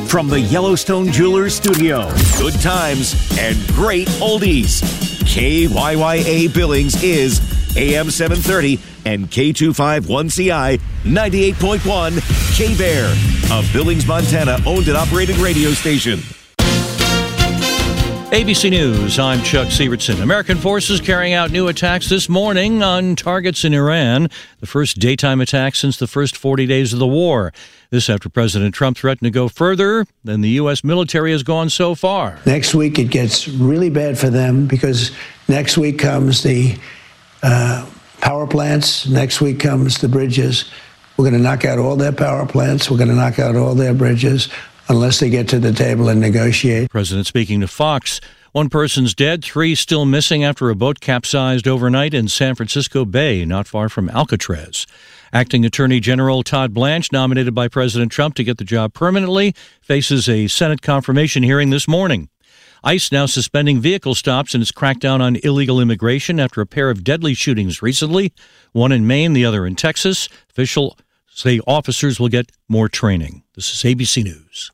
From the Yellowstone Jewelers Studio, good times and great oldies. KYYA Billings is AM 730 and K251CI 98.1 K-Bear, a Billings, Montana owned and operated radio station. ABC News, I'm Chuck Sievertson. American forces carrying out new attacks this morning on targets in Iran, the first daytime attack since the first 40 days of the war. This after President Trump threatened to go further than the U.S. military has gone so far. Next week it gets really bad for them because next week comes the power plants, next week comes the bridges. We're going to knock out all their power plants, we're going to knock out all their bridges, unless they get to the table and negotiate. President speaking to Fox. One person's dead, 3 still missing after a boat capsized overnight in San Francisco Bay, not far from Alcatraz. Acting Attorney General Todd Blanche, nominated by President Trump to get the job permanently, faces a Senate confirmation hearing this morning. ICE now suspending vehicle stops in its crackdown on illegal immigration after a pair of deadly shootings recently, one in Maine, the other in Texas. Officials say officers will get more training. This is ABC News.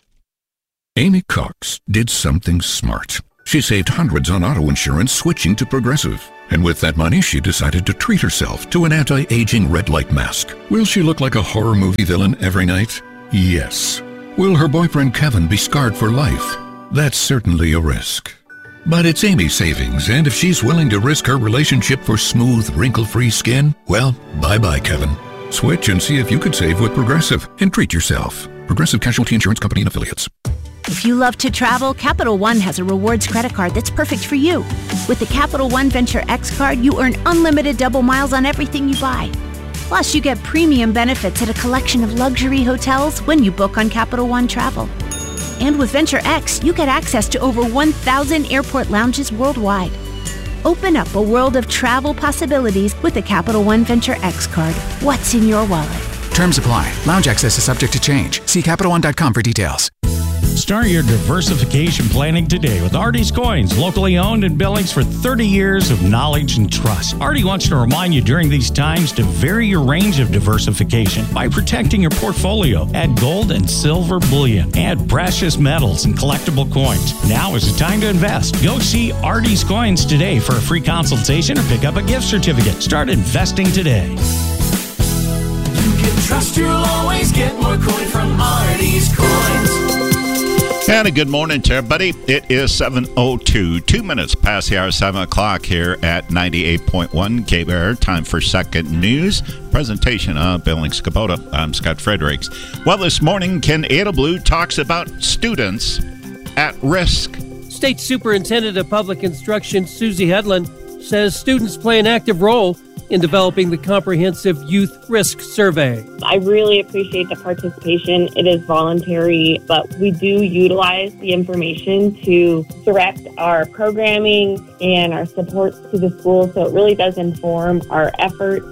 Amy Cox did something smart. She saved hundreds on auto insurance switching to Progressive. And with that money, she decided to treat herself to an anti-aging red light mask. Will she look like a horror movie villain every night? Yes. Will her boyfriend Kevin be scarred for life? That's certainly a risk. But it's Amy's savings, and if she's willing to risk her relationship for smooth, wrinkle-free skin, well, bye-bye, Kevin. Switch and see if you could save with Progressive and treat yourself. Progressive Casualty Insurance Company and Affiliates. If you love to travel, Capital One has a rewards credit card that's perfect for you. With the Capital One Venture X card, you earn unlimited double miles on everything you buy. Plus, you get premium benefits at a collection of luxury hotels when you book on Capital One Travel. And with Venture X, you get access to over 1,000 airport lounges worldwide. Open up a world of travel possibilities with the Capital One Venture X card. What's in your wallet? Terms apply. Lounge access is subject to change. See CapitalOne.com for details. Start your diversification planning today with Artie's Coins, locally owned in Billings for 30 years of knowledge and trust. Artie wants to remind you during these times to vary your range of diversification by protecting your portfolio. Add gold and silver bullion. Add precious metals and collectible coins. Now is the time to invest. Go see Artie's Coins today for a free consultation or pick up a gift certificate. Start investing today. You can trust you'll always get more coin from Artie's Coins. And a good morning to everybody. It is 7:02, 2 minutes past the hour, 7 o'clock here at 98.1 K-Bear. Time for Second News. Presentation of Billings Kubota. I'm Scott Fredericks. Well, this morning, Ken Edelblue talks about students at risk. State Superintendent of Public Instruction Susie Hedlund says students play an active role in developing the comprehensive youth risk survey. I really appreciate the participation. It is voluntary, but we do utilize the information to direct our programming and our supports to the school, so it really does inform our efforts.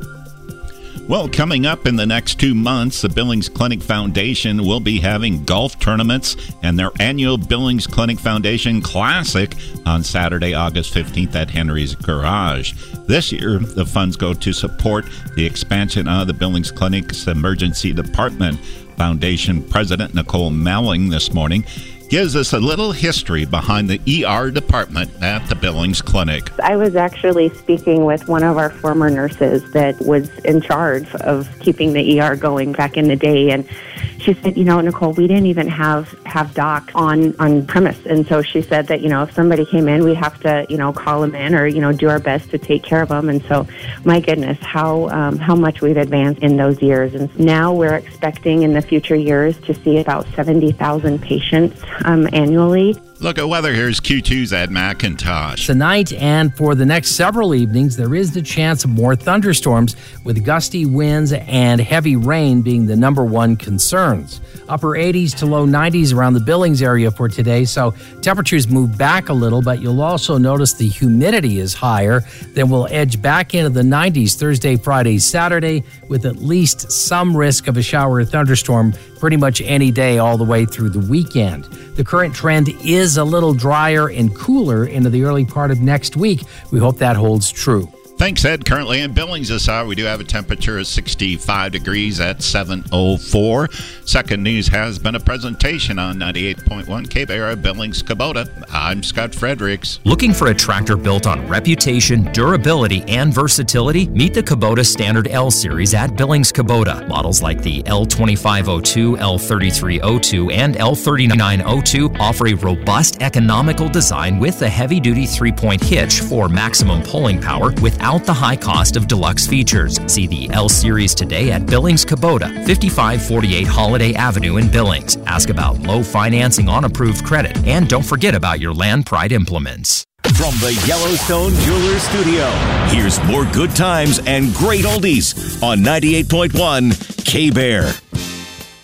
Well, coming up in the next 2 months, the Billings Clinic Foundation will be having golf tournaments and their annual Billings Clinic Foundation Classic on Saturday, August 15th at Henry's Garage. This year, the funds go to support the expansion of the Billings Clinic's Emergency Department. Foundation President Nicole Melling this morning gives us a little history behind the ER department at the Billings Clinic. I was actually speaking with one of our former nurses that was in charge of keeping the ER going back in the day, and she said, Nicole, we didn't even have docs on premise. And so she said that, if somebody came in, we'd have to, call them in or, do our best to take care of them. And so, my goodness, how much we've advanced in those years. And now we're expecting in the future years to see about 70,000 patients annually. Look at weather. Here's Q2's Ed McIntosh. Tonight and for the next several evenings, there is the chance of more thunderstorms with gusty winds and heavy rain being the number one concerns. Upper 80s to low 90s around the Billings area for today, so temperatures move back a little, but you'll also notice the humidity is higher. Then we'll edge back into the 90s Thursday, Friday, Saturday, with at least some risk of a shower or thunderstorm pretty much any day all the way through the weekend. The current trend is a little drier and cooler into the early part of next week. We hope that holds true. Thanks, Ed. Currently in Billings this hour, we do have a temperature of 65 degrees at 7:04. Second News has been a presentation on 98.1 K-Bear Billings, Kubota. I'm Scott Fredericks. Looking for a tractor built on reputation, durability, and versatility? Meet the Kubota Standard L Series at Billings, Kubota. Models like the L2502, L3302, and L3902 offer a robust, economical design with a heavy-duty 3-point hitch for maximum pulling power without the high cost of deluxe features. See the L Series today at Billings, Kubota, 5548 Holiday Avenue in Billings. Ask about low financing on approved credit, and don't forget about your Land Pride implements. From the Yellowstone Jewelers Studio, here's more good times and great oldies on 98.1 K-Bear.